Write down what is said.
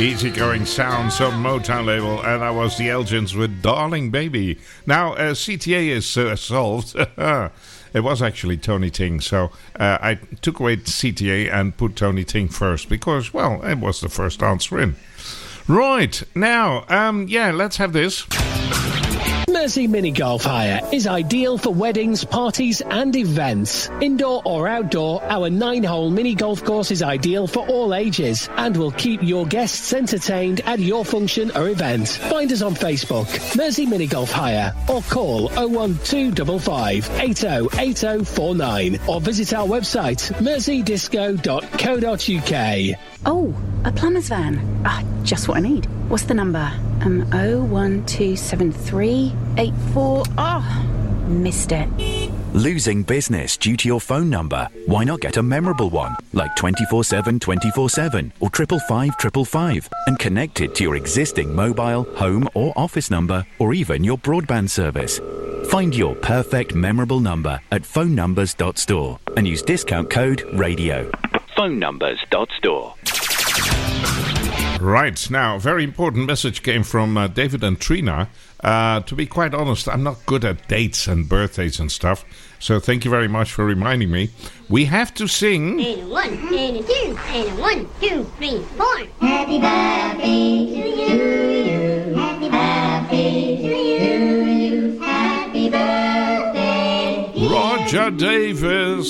Easygoing sound, some Motown label, and that was the Elgins with Darling Baby. Now, CTA is solved. It was actually Tony Ting, so I took away CTA and put Tony Ting first because, well, it was the first answer in. Right, now, let's have this. Mersey Mini Golf Hire is ideal for weddings, parties and events. Indoor or outdoor, our 9-hole mini golf course is ideal for all ages and will keep your guests entertained at your function or event. Find us on Facebook, Mersey Mini Golf Hire, or call 01255 808049 or visit our website, merseydisco.co.uk. Oh, a plumber's van. Just what I need. What's the number? 0127384. Missed it. Losing business due to your phone number? Why not get a memorable one, like 24/7 24/7 or 555 555, and connect it to your existing mobile, home or office number, or even your broadband service. Find your perfect memorable number at phonenumbers.store and use discount code RADIO. phonenumbers.store. Right, now, a very important message came from David and Trina. To be quite honest, I'm not good at dates and birthdays and stuff, so thank you very much for reminding me. We have to sing... And a 1, and a 2, and a 1, 2, 3, 4. Happy birthday to you. Happy birthday to you. Happy birthday, Roger Davis.